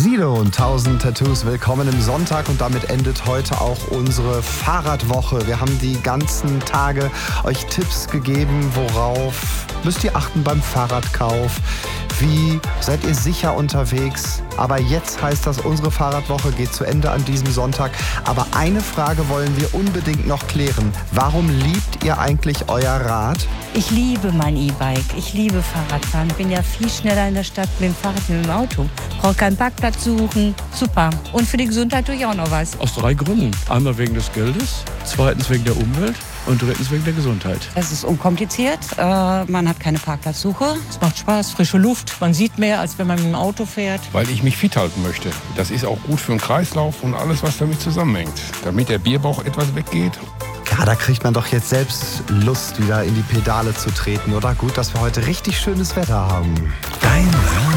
Sido und 1000 Tattoos, willkommen im Sonntag und damit endet heute auch unsere Fahrradwoche. Wir haben die ganzen Tage euch Tipps gegeben, worauf müsst ihr achten beim Fahrradkauf, wie seid ihr sicher unterwegs. Aber jetzt heißt das, unsere Fahrradwoche geht zu Ende an diesem Sonntag. Aber eine Frage wollen wir unbedingt noch klären. Warum liebt ihr eigentlich euer Rad? Ich liebe mein E-Bike. Ich liebe Fahrradfahren. Ich bin ja viel schneller in der Stadt mit dem Fahrrad als mit dem Auto. Brauche keinen Parkplatz suchen. Super. Und für die Gesundheit tue ich auch noch was. Aus 3 Gründen. Einmal wegen des Geldes, zweitens wegen der Umwelt und drittens wegen der Gesundheit. Es ist unkompliziert. Man hat keine Parkplatzsuche. Es macht Spaß, frische Luft. Man sieht mehr, als wenn man mit dem Auto fährt. Weil ich mich fit halten möchte. Das ist auch gut für den Kreislauf und alles, was damit zusammenhängt. Damit der Bierbauch etwas weggeht. Ja, da kriegt man doch jetzt selbst Lust, wieder in die Pedale zu treten, oder? Gut, dass wir heute richtig schönes Wetter haben. Dein